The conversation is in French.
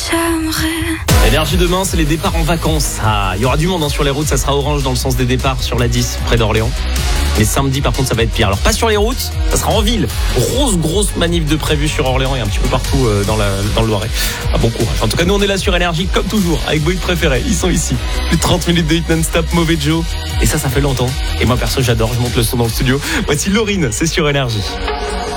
j'aimerais. Énergie demain, c'est les départs en vacances. Ah, il y aura du monde sur les routes, ça sera orange dans le sens des départs sur la 10 près d'Orléans. Mais samedi par contre ça va être pire. Alors pas sur les routes, ça sera en ville. Grosse manif de prévu sur Orléans et un petit peu partout dans le Loiret. Ah, bon courage. En tout cas nous on est là sur Énergie comme toujours avec vos hits préférés. Ils sont ici. Plus de 30 minutes de hit non-stop, Mauvais Joe. Et ça fait longtemps. Et moi perso j'adore, je monte le son dans le studio. Voici Laurine, c'est sur Énergie.